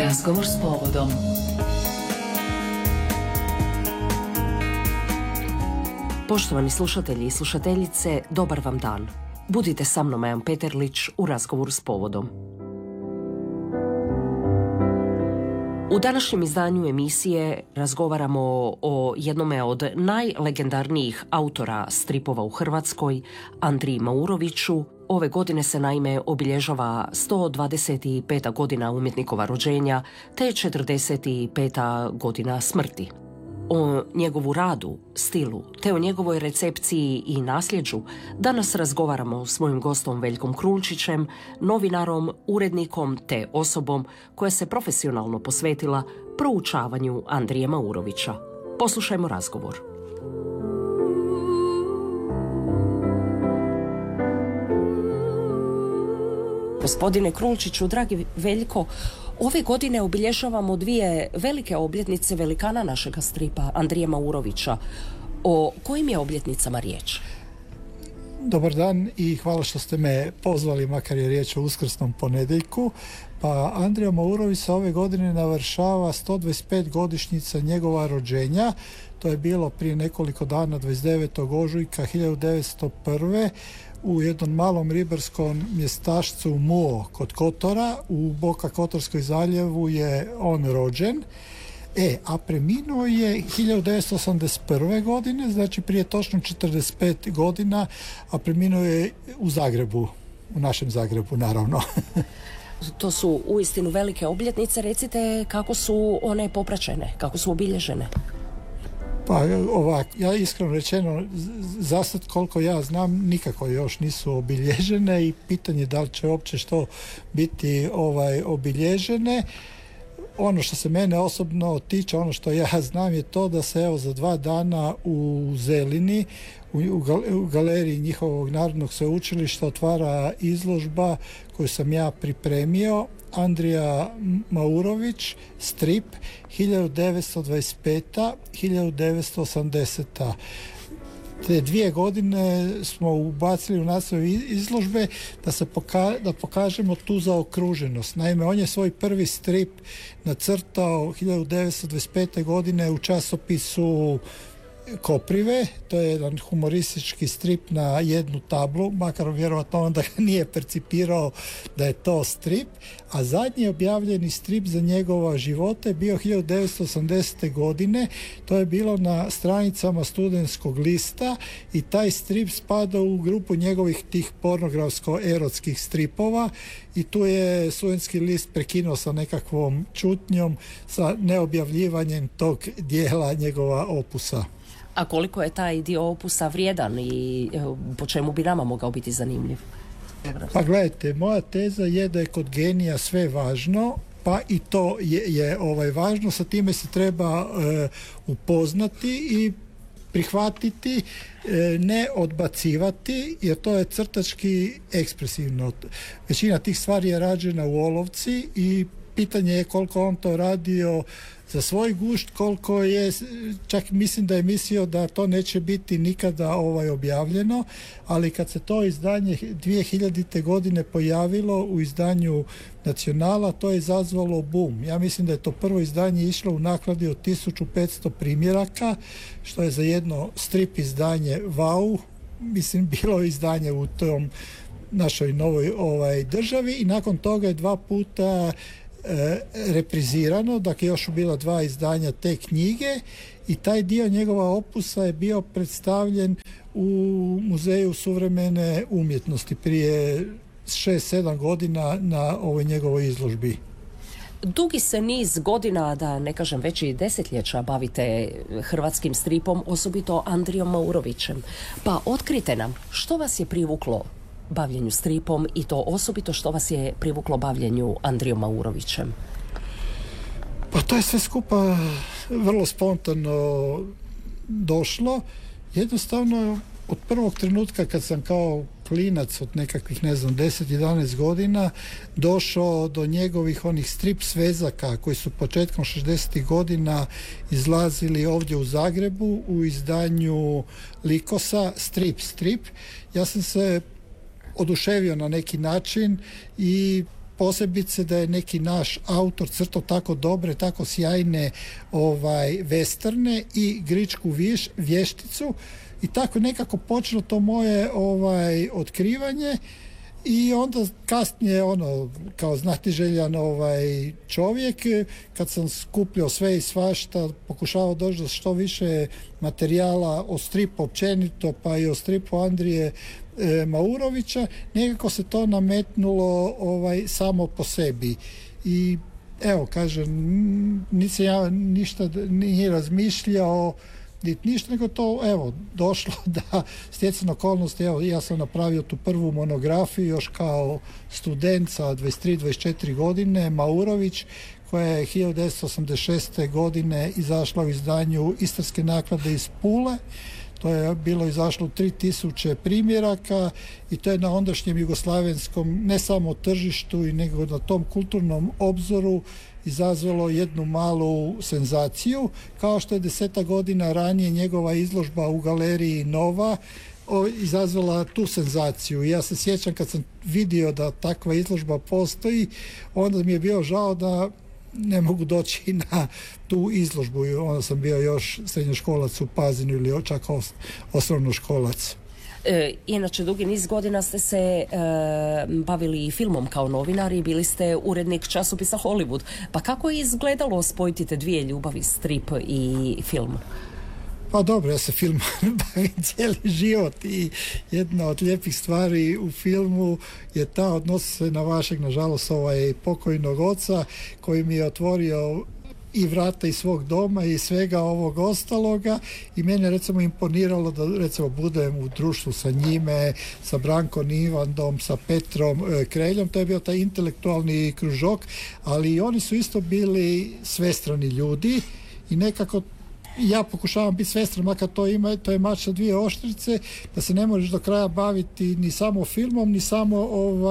Razgovor s povodom. Poštovani slušatelji i slušateljice, dobar vam dan. Budite sa mnom, Majan Peterlić, u razgovoru s povodom. U današnjem izdanju emisije razgovaramo o jednome od najlegendarnijih autora stripova u Hrvatskoj, Andriji Mauroviću. Ove godine se naime obilježava 125. godina umjetnikova rođenja te 45. godina smrti. O njegovu radu, stilu, te o njegovoj recepciji i nasljeđu danas razgovaramo s mojim gostom Veljkom Krunčićem, novinarom, urednikom te osobom koja se profesionalno posvetila proučavanju Andrije Maurovića. Poslušajmo razgovor. Gospodine Krunčiću, dragi Veljko, ove godine obilježavamo dvije velike obljetnice velikana našega stripa, Andrije Maurovića. O kojim je obljetnicama riječ? Dobar dan i hvala što ste me pozvali, makar je riječ o uskrsnom ponedjeljku. Pa Andrija Maurović se ove godine navršava 125 godišnjica njegova rođenja. To je bilo prije nekoliko dana, 29. ožujka 1901. u jednom malom ribarskom mjestašcu Muo kod Kotora u Boka Kotorskoj zaljevu je on rođen. A preminuo je 1981. godine, znači prije točno 45 godina, a preminuo je u Zagrebu, u našem Zagrebu naravno. To su uistinu velike obljetnice. Recite kako su one popraćene, kako su obilježene? Pa ovako, ja iskreno rečeno, za sad koliko ja znam, nikako još nisu obilježene i pitanje da li će uopće što biti obilježene. Ono što se mene osobno tiče, ono što ja znam je to da se evo za 2 dana u Zelini, u galeriji njihovog narodnog sveučilišta otvara izložba koju sam ja pripremio, Andrija Maurović, strip 1925-1980. Te 2 godine smo ubacili u naslov izložbe da pokažemo tu zaokruženost. Naime, on je svoj prvi strip nacrtao 1925. godine u časopisu Koprive, to je jedan humoristički strip na jednu tablu, makar vjerojatno onda ga nije percipirao da je to strip, a zadnji objavljeni strip za njegova života je bio 1980. godine, to je bilo na stranicama Studentskog lista i taj strip spada u grupu njegovih tih pornografsko-erotskih stripova i tu je Studentski list prekinuo sa nekakvom čutnjom, sa neobjavljivanjem tog dijela njegova opusa. A koliko je taj dio opusa vrijedan i po čemu bi nama mogao biti zanimljiv? Pa gledajte, moja teza je da je kod genija sve važno, pa i to je važno, sa time se treba upoznati i prihvatiti, ne odbacivati, jer to je crtački ekspresivno. Većina tih stvari je rađena u olovci i pitanje je koliko on to radio za svoj gušt, koliko je, čak mislim da je mislio da to neće biti nikada objavljeno, ali kad se to izdanje 2000. godine pojavilo u izdanju Nacionala, to je izazvalo boom. Ja mislim da je to prvo izdanje išlo u nakladi od 1500 primjeraka, što je za jedno strip izdanje wow, mislim bilo izdanje u tom našoj novoj državi i nakon toga je 2 puta reprizirano, dakle još su bila 2 izdanja te knjige i taj dio njegova opusa je bio predstavljen u Muzeju suvremene umjetnosti prije 6-7 godina na ovoj njegovoj izložbi. Dugi se niz godina, da ne kažem već i desetljeća, bavite hrvatskim stripom, osobito Andrijom Maurovićem. Pa otkrite nam, što vas je privuklo bavljenju stripom i to osobito što vas je privuklo bavljenju Andrijom Maurovićem? Pa to je sve skupa vrlo spontano došlo. Jednostavno od prvog trenutka kad sam kao klinac od nekakvih 10-11 godina došao do njegovih onih strip svezaka koji su početkom 60. godina izlazili ovdje u Zagrebu u izdanju Likosa strip. Ja sam se oduševio na neki način i posebice da je neki naš autor crtao tako dobre, tako sjajne westerne i Gričku vješticu i tako nekako počelo to moje otkrivanje. I onda kasnije kao znatiželjan čovjek, kad sam skupljao sve i svašta, pokušavao doći do što više materijala o stripu općenito, pa i o stripu Andrije Maurovića, nekako se to nametnulo samo po sebi. I evo, kažem, nisam ja ništa nije razmišljao, ništa, nego to, evo, došlo da stjecam okolnosti, evo, ja sam napravio tu prvu monografiju još kao student sa 23-24 godine, Maurović, koja je 1986. godine izašla u izdanju Istarske naklade iz Pule. To je bilo izašlo u 3000 primjeraka i to je na ondašnjem jugoslavenskom ne samo tržištu i nego na tom kulturnom obzoru izazvalo jednu malu senzaciju, kao što je 10 godina ranije njegova izložba u galeriji Nova izazvala tu senzaciju. I ja se sjećam kad sam vidio da takva izložba postoji, onda mi je bio žao da ne mogu doći na tu izložbu. I onda sam bio još srednjoškolac u Pazinu ili čak osnovnoškolac. Inače, dugi niz godina ste se bavili filmom kao novinar i bili ste urednik časopisa Hollywood. Pa kako je izgledalo spojiti te dvije ljubavi, strip i film? Pa dobro, ja se film bavim cijeli život i jedna od lijepih stvari u filmu je ta, odnosi se na vašeg, nažalost, pokojnog oca koji mi je otvorio i vrata iz svog doma i svega ovog ostaloga i mene recimo imponiralo da recimo budem u društvu sa njime, sa Brankom Ivandom, sa Petrom Kreljom, to je bio taj intelektualni kružok, ali i oni su isto bili svestrani ljudi i nekako ja pokušavam biti svestran, makar to je mač sa dvije oštrice, da se ne možeš do kraja baviti ni samo filmom, ni samo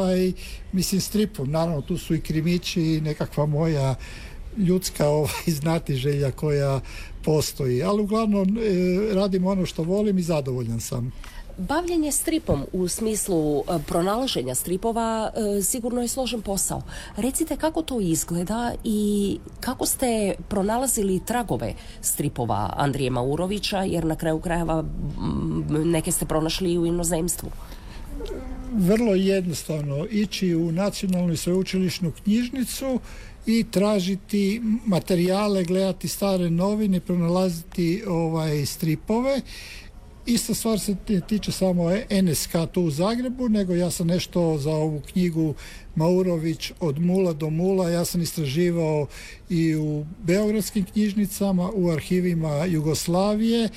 stripom. Naravno, tu su i krimići i nekakva moja ljudska znatiželja koja postoji. Ali uglavnom radim ono što volim i zadovoljan sam. Bavljenje stripom u smislu pronalaženja stripova sigurno je složen posao. Recite kako to izgleda i kako ste pronalazili tragove stripova Andrije Maurovića, jer na kraju krajeva neke ste pronašli i u inozemstvu. Vrlo jednostavno ići u Nacionalnu i sveučilišnu knjižnicu i tražiti materijale, gledati stare novine, pronalaziti stripove. Ista stvar se tiče samo NSK tu u Zagrebu, nego ja sam nešto za ovu knjigu Maurović od mula do mula, ja sam istraživao i u beogradskim knjižnicama, u arhivima Jugoslavije,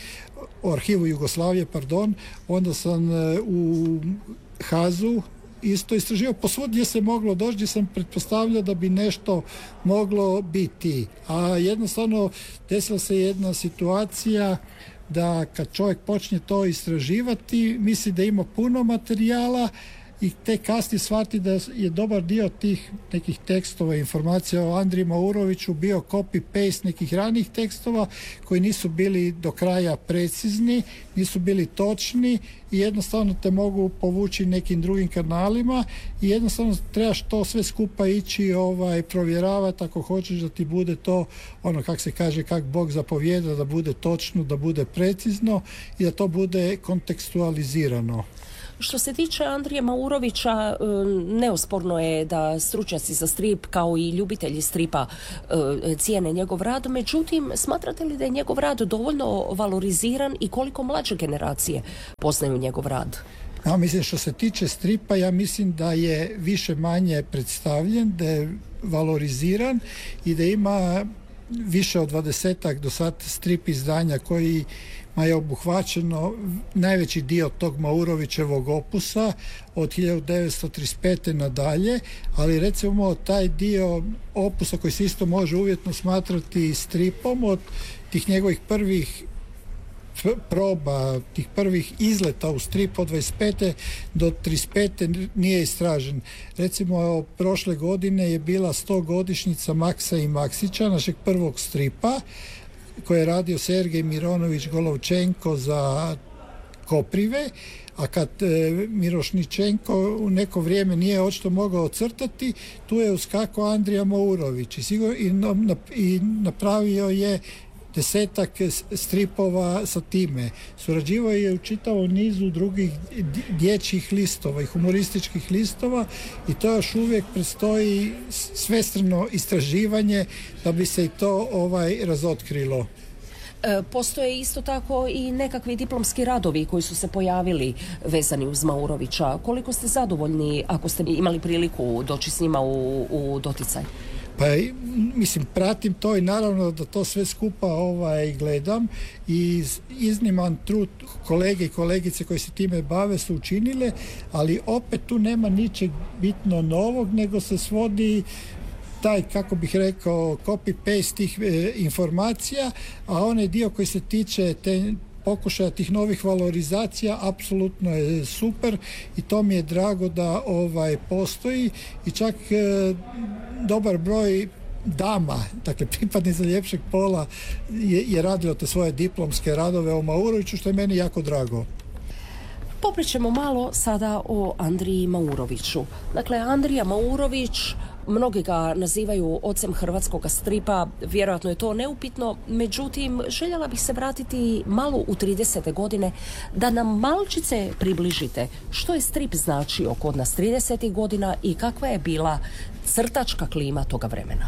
onda sam u Hazu isto istraživao posvud gdje se moglo doći, gdje sam pretpostavljao da bi nešto moglo biti. A jednostavno desila se jedna situacija da kad čovjek počne to istraživati, misli da ima puno materijala i tek kasnije shvati da je dobar dio tih nekih tekstova, informacija o Andriji Mauroviću bio copy-paste nekih ranijih tekstova koji nisu bili do kraja precizni, nisu bili točni i jednostavno te mogu povući nekim drugim kanalima i jednostavno trebaš to sve skupa ići provjeravati ako hoćeš da ti bude to kak se kaže, kak Bog zapovijeda, da bude točno, da bude precizno i da to bude kontekstualizirano. Što se tiče Andrije Maurovića, neosporno je da stručnjaci za strip kao i ljubitelji stripa cijene njegov rad, međutim, smatrate li da je njegov rad dovoljno valoriziran i koliko mlađe generacije poznaju njegov rad? Ja mislim, što se tiče stripa, ja mislim da je više manje predstavljen, da je valoriziran i da ima više od 20-ak do sad strip izdanja koji je obuhvaćeno najveći dio tog Maurovićevog opusa od 1935. nadalje, ali recimo taj dio opusa koji se isto može uvjetno smatrati stripom od tih njegovih prvih proba, tih prvih izleta u strip od 25. do 35. nije istražen. Recimo, prošle godine je bila 100-godišnjica Maksa i Maksića, našeg prvog stripa, koje je radio Sergej Mironović Golovčenko za koprive, a kad Mirošničenko u neko vrijeme nije očito mogao crtati, tu je uskakao Andrija Maurović i napravio je 10 stripova sa time. Surađivao je u čitavom nizu drugih dječjih listova i humorističkih listova i to još uvijek predstoji svestrano istraživanje da bi se i to razotkrilo. Postoje isto tako i nekakvi diplomski radovi koji su se pojavili vezani uz Maurovića. Koliko ste zadovoljni ako ste imali priliku doći s njima u doticaj? Pa mislim, pratim to i naravno da to sve skupa gledam i izniman trud kolege i kolegice koji se time bave su učinile, ali opet tu nema ničeg bitno novog, nego se svodi taj, kako bih rekao, copy-paste tih informacija, a onaj dio koji se tiče pokušaja tih novih valorizacija apsolutno je super i to mi je drago da postoji i čak dobar broj dama, dakle pripadnica ljepšeg pola je radilo te svoje diplomske radove o Mauroviću, što je meni jako drago. Popričamo malo sada o Andriji Mauroviću. Dakle, Andrija Maurović, mnogi ga nazivaju ocem hrvatskog stripa, vjerojatno je to neupitno, međutim, željela bih se vratiti malo u 30. godine, da nam malčice približite što je strip značio kod nas 30. godina i kakva je bila crtačka klima toga vremena.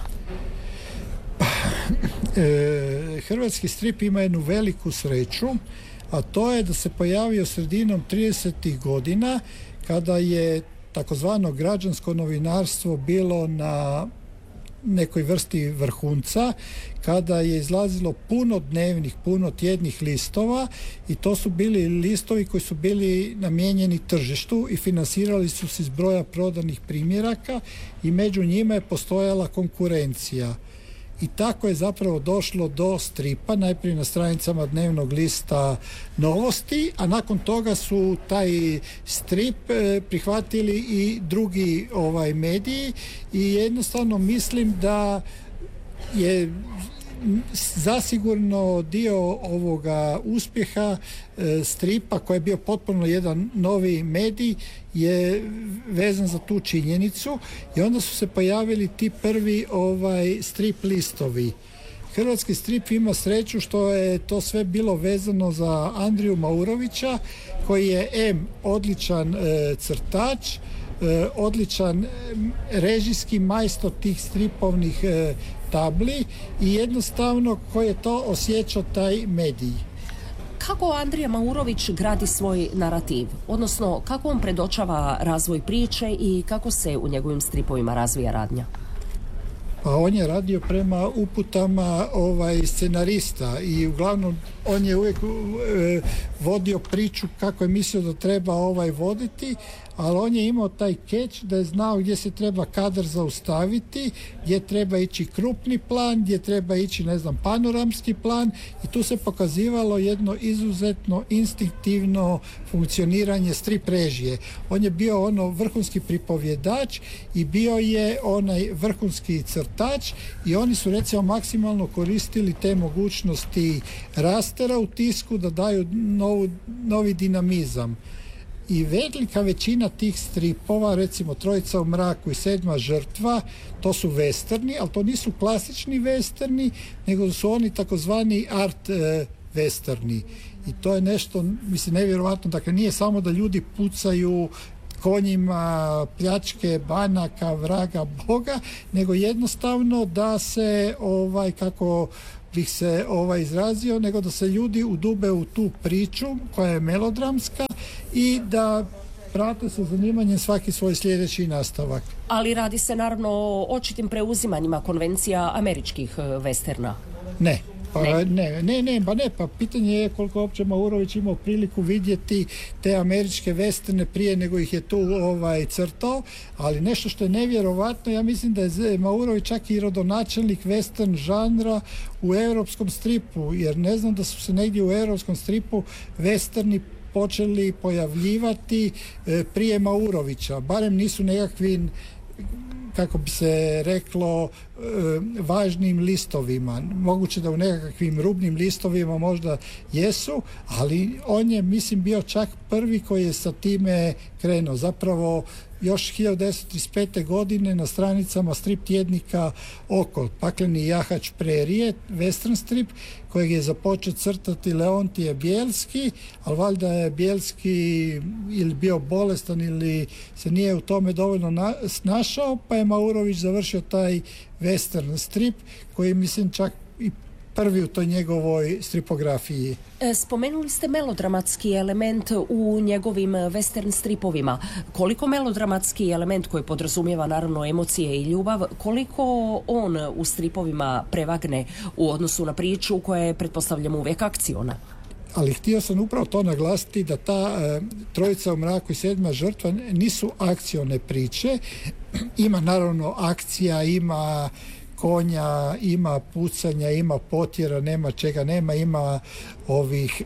Hrvatski strip ima jednu veliku sreću, a to je da se pojavio sredinom 30. godina kada je takozvano građansko novinarstvo bilo na nekoj vrsti vrhunca, kada je izlazilo puno dnevnih, puno tjednih listova i to su bili listovi koji su bili namijenjeni tržištu i finansirali su se iz broja prodanih primjeraka i među njima je postojala konkurencija. I tako je zapravo došlo do stripa, najprije na stranicama dnevnog lista Novosti, a nakon toga su taj strip prihvatili i drugi mediji i jednostavno mislim da je zasigurno dio ovoga uspjeha stripa, koji je bio potpuno jedan novi medij, je vezan za tu činjenicu i onda su se pojavili ti prvi strip listovi. Hrvatski strip ima sreću što je to sve bilo vezano za Andriju Maurovića, koji je odličan crtač, odličan režijski majstor tih stripovnih tabli i jednostavno koji je to osjećao taj medij. Kako Andrija Maurović gradi svoj narativ? Odnosno, kako on predočava razvoj priče i kako se u njegovim stripovima razvija radnja? Pa on je radio prema uputama scenarista i uglavnom on je uvijek vodio priču kako je mislio da treba voditi, ali on je imao taj catch da je znao gdje se treba kadar zaustaviti, gdje treba ići krupni plan, gdje treba ići, panoramski plan i tu se pokazivalo jedno izuzetno instinktivno funkcioniranje strip režije. On je bio vrhunski pripovjedač i bio je onaj vrhunski crtač i oni su recimo maksimalno koristili te mogućnosti rastera u tisku da daju novi dinamizam. I velika većina tih stripova, recimo Trojica u mraku i Sedma žrtva, to su westerni, ali to nisu klasični westerni, nego su oni takozvani art westerni. I to je nešto, mislim, nevjerojatno. Dakle, nije samo da ljudi pucaju konjima, pljačke, banaka, vraga, boga, nego jednostavno da se, kako bih se izrazio, nego da se ljudi udube u tu priču koja je melodramska i da prate sa zanimanjem svaki svoj sljedeći nastavak. Ali radi se naravno o očitim preuzimanjima konvencija američkih westerna. Ne. Pa pitanje je koliko uopće Maurović imao priliku vidjeti te američke westerne prije nego ih je tu crtao, ali nešto što je nevjerovatno, ja mislim da je Maurović čak i rodonačelnik western žanra u europskom stripu, jer ne znam da su se negdje u europskom stripu westerni počeli pojavljivati prije Maurovića, barem nisu nekakvi kako bi se reklo, važnim listovima. Moguće da u nekakvim rubnim listovima možda jesu, ali on je, mislim, bio čak prvi koji je sa time krenuo. Zapravo još 1935. godine na stranicama strip tjednika Oko, Pakleni jahač prerije, western strip, kojeg je započeo crtati Leontije Bijelski, ali valjda je Bijelski ili bio bolestan ili se nije u tome dovoljno snašao, pa je Maurović završio taj western strip koji, mislim, čak i prvi u toj njegovoj stripografiji. Spomenuli ste melodramatski element u njegovim western stripovima. Koliko melodramatski element koji podrazumijeva naravno emocije i ljubav, koliko on u stripovima prevagne u odnosu na priču koja je, pretpostavljamo, uvijek akciona? Ali htio sam upravo to naglasiti da ta Trojica u mraku i 7. žrtva nisu akcione priče. Ima naravno akcija, ima konja, ima pucanja, ima potjera, nema čega nema, ima ovih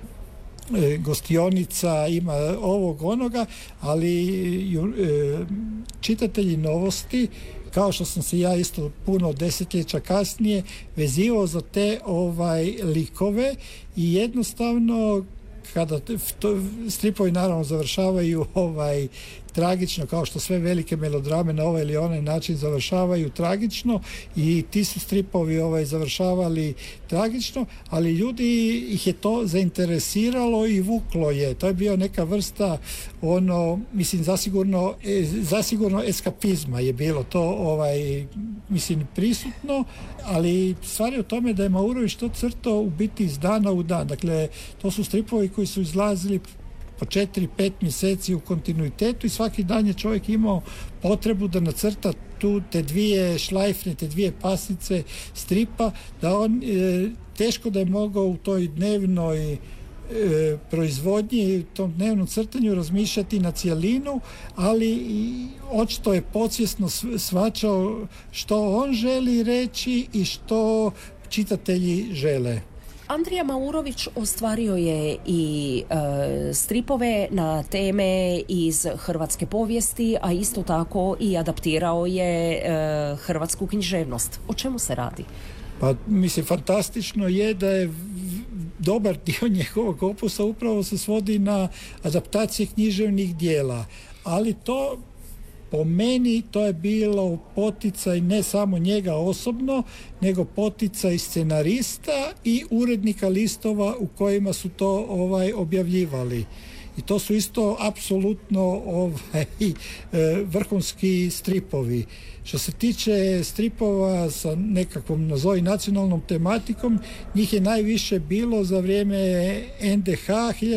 gostionica, ima ovog onoga, ali čitatelji Novosti, kao što sam se ja isto puno desetljeća kasnije vezivao za te likove i jednostavno kada stripovi naravno završavaju tragično, kao što sve velike melodrame na ovaj ili onaj način završavaju tragično, i ti su stripovi završavali tragično, ali ljudi ih je to zainteresiralo i vuklo je. To je bio neka vrsta mislim, zasigurno eskapizma je bilo to mislim, prisutno, ali stvar je u tome da je Maurović to crtao u biti iz dana u dan. Dakle, to su stripovi koji su izlazili po 4-5 mjeseci u kontinuitetu i svaki dan je čovjek imao potrebu da nacrta te dvije šlajfne, te dvije pasnice stripa, da on teško da je mogao u toj dnevnoj proizvodnji, u tom dnevnom crtanju razmišljati na cjelinu, ali očito je podsvjesno shvaćao što on želi reći i što čitatelji žele. Andrija Maurović ostvario je i stripove na teme iz hrvatske povijesti, a isto tako i adaptirao je hrvatsku književnost. O čemu se radi? Pa, mislim, fantastično je da je dobar dio njegovog opusa upravo se svodi na adaptacije književnih dijela, ali to po meni to je bilo poticaj ne samo njega osobno, nego poticaj scenarista i urednika listova u kojima su to objavljivali. I to su isto apsolutno vrhunski stripovi. Što se tiče stripova sa nekakvom nazovi nacionalnom tematikom, njih je najviše bilo za vrijeme NDH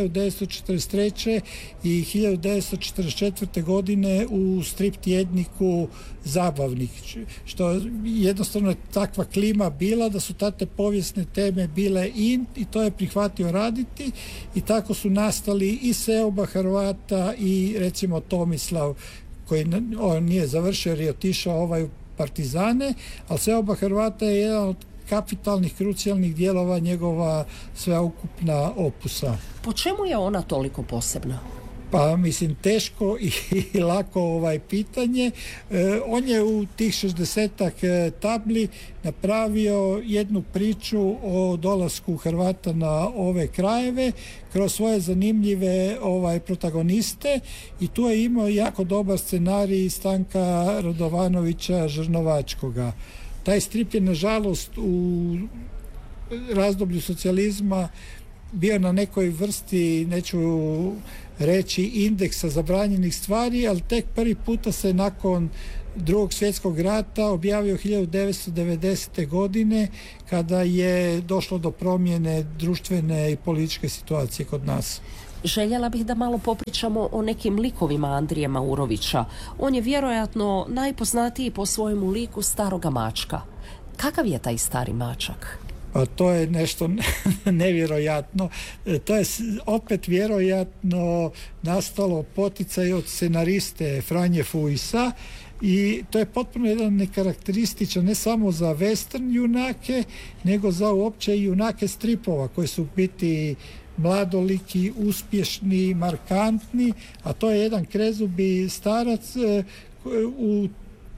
1943. i 1944. godine u strip tjedniku Zabavnik. Što jednostavno je takva klima bila da su tate povijesne teme bile in i to je prihvatio raditi i tako su nastali i Seoba Hrvata i recimo Tomislav, koji on nije završio jer je otišao u Partizane, ali Seoba Hrvata je jedan od kapitalnih, krucijalnih dijelova njegova sveukupna opusa. Po čemu je ona toliko posebna? Pa, mislim, teško i lako pitanje. On je u tih 60-ak tabli napravio jednu priču o dolasku Hrvata na ove krajeve kroz svoje zanimljive protagoniste i tu je imao jako dobar scenarij Stanka Radovanovića Žrnovačkoga. Taj strip je, nažalost, u razdoblju socijalizma bio na nekoj vrsti, neću reći indeksa zabranjenih stvari, ali tek prvi puta se nakon Drugog svjetskog rata objavio 1990. godine kada je došlo do promjene društvene i političke situacije kod nas. Željela bih da malo popričamo o nekim likovima Andrije Maurovića. On je vjerojatno najpoznatiji po svojemu liku Staroga mačka. Kakav je taj stari mačak? Pa to je nešto nevjerojatno. To je opet vjerojatno nastalo poticaj od scenariste Franje Fuisa i to je potpuno jedan nekarakterističan ne samo za western junake, nego za uopće junake stripova koji su biti mladoliki, uspješni, markantni, a to je jedan krezubi starac u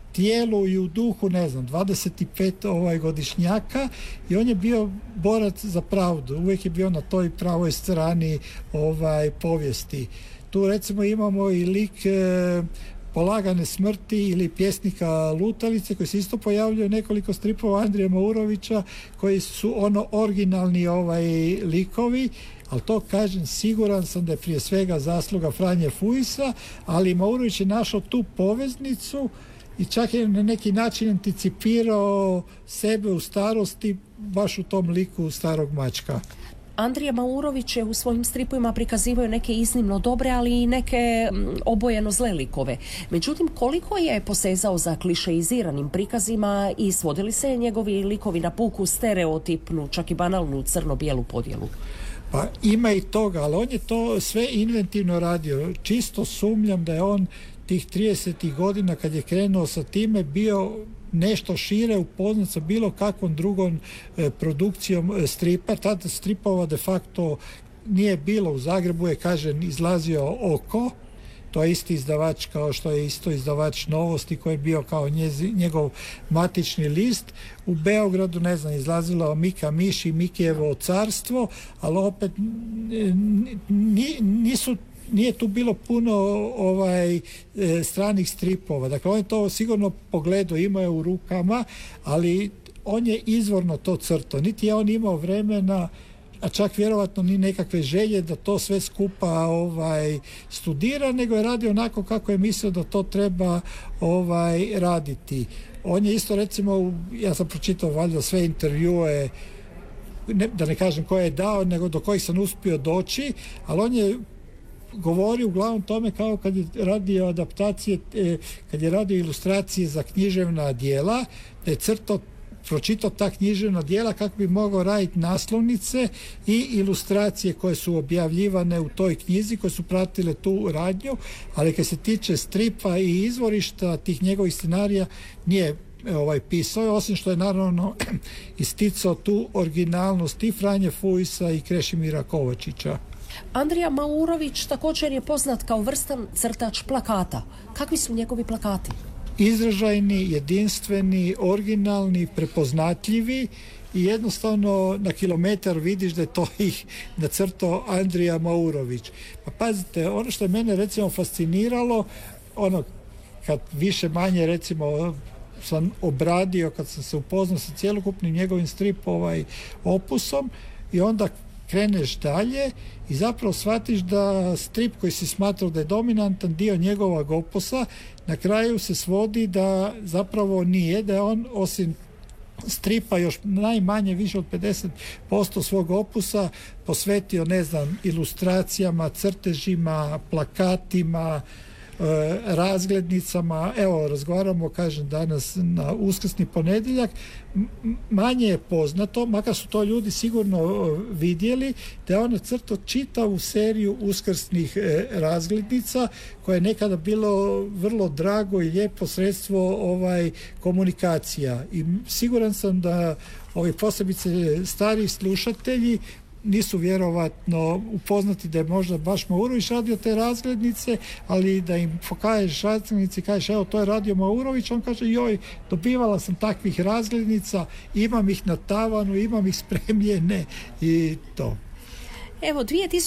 tijelu i u duhu, 25 godišnjaka, i on je bio borac za pravdu. Uvijek je bio na toj pravoj strani povijesti. Tu recimo imamo i lik Polagane smrti ili Pjesnika lutalice, koji se isto pojavljaju nekoliko stripova Andrije Maurovića, koji su originalni likovi, ali to kažem, siguran sam da je prije svega zasluga Franje Fuisa, ali Maurović je našao tu poveznicu i čak je na neki način anticipirao sebe u starosti baš u tom liku starog mačka. Andrija Maurović je u svojim stripovima prikazivao neke iznimno dobre, ali i neke obojeno zle likove. Međutim, koliko je posezao za klišeiziranim prikazima i svodili se njegovi likovi na puku stereotipnu, čak i banalnu crno-bijelu podjelu? Pa ima i toga, ali on je to sve inventivno radio. Čisto sumnjam da je on tih 30. godina kad je krenuo sa time bio nešto šire upoznat sa bilo kakvom drugom produkcijom stripa. Tada stripova de facto nije bilo. U Zagrebu je, kažem, izlazio Oko, to je isti izdavač kao što je isto izdavač Novosti, koji je bio kao njegov matični list. U Beogradu, izlazilo Mika Miš i Mikijevo carstvo, ali opet nije tu bilo puno stranih stripova. Dakle, on je to sigurno pogledao, imao je u rukama, ali on je izvorno to crtao. Niti je on imao vremena, a čak vjerovatno ni nekakve želje da to sve skupa studira, nego je radio onako kako je mislio da to treba raditi. On je isto, recimo, ja sam pročitao valjda sve intervjue, da ne kažem koje je dao, nego do kojih sam uspio doći, ali on je govori uglavnom tome kao kad je radio adaptacije, kad je radio ilustracije za književna djela, da je pročitao ta književna djela kako bi mogao raditi naslovnice i ilustracije koje su objavljivane u toj knjizi, koje su pratile tu radnju, ali kad se tiče stripa i izvorišta tih njegovih scenarija nije pisao, osim što je naravno isticao tu originalnost i Franje Fuisa i Krešimira Kovačića. Andrija Maurović također je poznat kao vrstan crtač plakata. Kakvi su njegovi plakati? Izražajni, jedinstveni, originalni, prepoznatljivi i jednostavno na kilometar vidiš da je to ih nacrtao Andrija Maurović. Pa pazite, ono što je mene recimo fasciniralo, kad više manje recimo sam obradio, kad sam se upoznao sa cjelokupnim njegovim strip opusom, i onda kreneš dalje i zapravo shvatiš da strip koji si smatrao da je dominantan dio njegovog opusa na kraju se svodi da zapravo nije, da je on osim stripa još najmanje više od 50% svog opusa posvetio, ilustracijama, crtežima, plakatima, razglednicama. Evo, razgovaramo, kažem, danas na uskrsni ponedjeljak. Manje je poznato, makar su to ljudi sigurno vidjeli, da je on crtao čitavu seriju uskrsnih razglednica, koje je nekada bilo vrlo drago i lijepo sredstvo komunikacija. I siguran sam da ovi posebice stariji slušatelji nisu vjerovatno upoznati da je možda baš Maurović radio te razglednice, ali da im pokažeš razglednice i kažeš evo to je radio Maurović, on kaže joj, dobivala sam takvih razglednica, imam ih na tavanu, imam ih spremljene i to. Evo,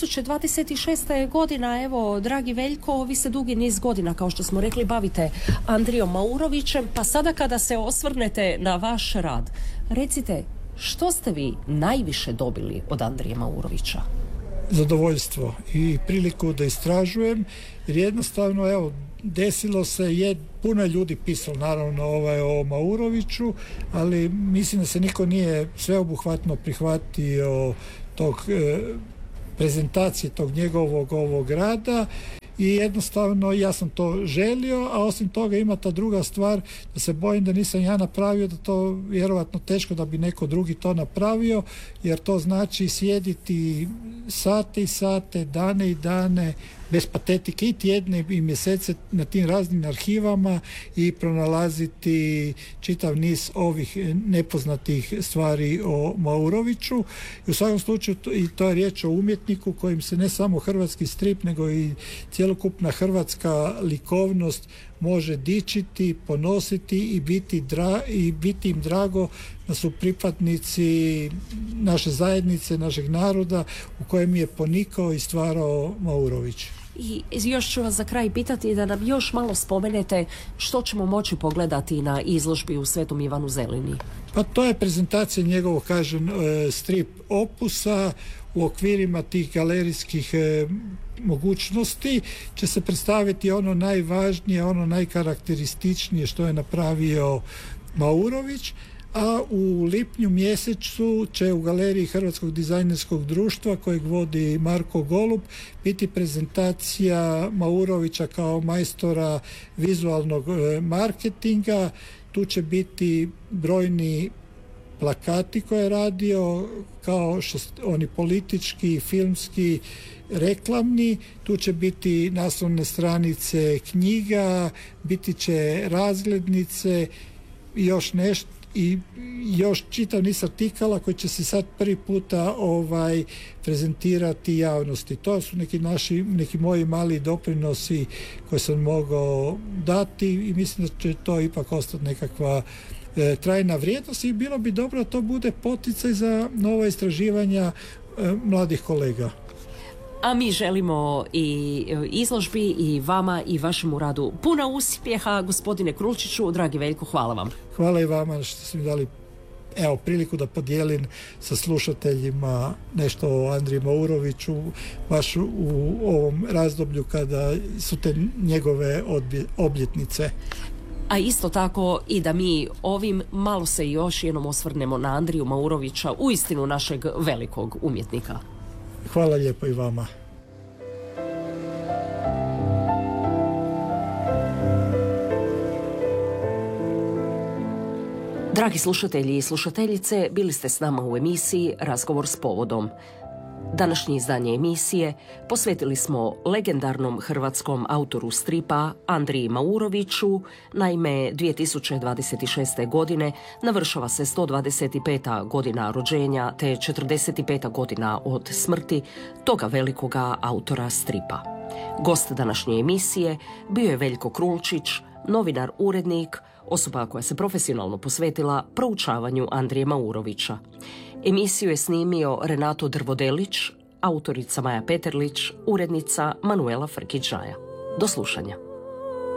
2026. je godina, evo, dragi Veljko, vi se dugi niz godina, kao što smo rekli, bavite Andrijom Maurovićem, pa sada kada se osvrnete na vaš rad, recite, što ste vi najviše dobili od Andrije Maurovića? Zadovoljstvo i priliku da istražujem, jer jednostavno, evo, desilo se, puno ljudi pisalo naravno o Mauroviću, ali mislim da se niko nije sveobuhvatno prihvatio tog prezentacije tog njegovog ovog rada i jednostavno ja sam to želio, a osim toga ima ta druga stvar da se bojim da nisam ja napravio, da to vjerovatno teško da bi neko drugi to napravio, jer to znači sjediti sate i sate, dane i dane bez patetike i tjedne i mjesece na tim raznim arhivama i pronalaziti čitav niz ovih nepoznatih stvari o Mauroviću. I u svakom slučaju i to je riječ o umjetniku kojim se ne samo hrvatski strip nego i cjelokupna hrvatska likovnost može dičiti, ponositi i biti im drago da su pripadnici naše zajednice, našeg naroda u kojem je ponikao i stvarao Maurović. I još ću vas za kraj pitati da nam još malo spomenete što ćemo moći pogledati na izložbi u Svetom Ivanu Zelini. Pa to je prezentacija njegovog, kažem, strip opusa. U okvirima tih galerijskih mogućnosti će se predstaviti ono najvažnije, ono najkarakterističnije što je napravio Maurović, a u lipnju mjesecu će u galeriji Hrvatskog dizajnerskog društva kojeg vodi Marko Golub biti prezentacija Maurovića kao majstora vizualnog marketinga. Tu će biti brojni plakati koje je radio, kao što oni politički, filmski, reklamni. Tu će biti naslovne stranice knjiga, biti će razglednice i još nešto, i još čitav niz artikala koji će se sad prvi puta prezentirati javnosti. To su neki moji mali doprinosi koje sam mogao dati i mislim da će to ipak ostati nekakva trajna vrijednost i bilo bi dobro da to bude poticaj za nova istraživanja mladih kolega. A mi želimo i izložbi i vama i vašemu radu puno uspjeha, gospodine Krulčiću. Dragi Veljko, hvala vam. Hvala i vama što ste mi dali priliku da podijelim sa slušateljima nešto o Andriji Mauroviću baš u ovom razdoblju kada su te njegove obljetnice. A isto tako i da mi ovim malo se još jednom osvrnemo na Andriju Maurovića, uistinu našeg velikog umjetnika. Hvala lijepo i vama. Dragi slušatelji i slušateljice, bili ste s nama u emisiji Razgovor s povodom. Današnje izdanje emisije posvetili smo legendarnom hrvatskom autoru stripa Andriji Mauroviću. Naime, 2026. godine navršava se 125. godina rođenja te 45. godina od smrti toga velikoga autora stripa. Gost današnje emisije bio je Veljko Krulčić, novinar, urednik, osoba koja se profesionalno posvetila proučavanju Andrije Maurovića. Emisiju je snimio Renato Drvodelić, autorica Maja Peterlić, urednica Manuela Frkić-Žaja. Do slušanja.